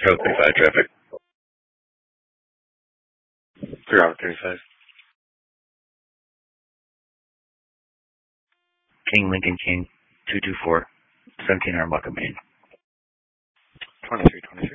Oh, 35 traffic. Clear out 35. King Lincoln King 224 17 Armada Main. 23.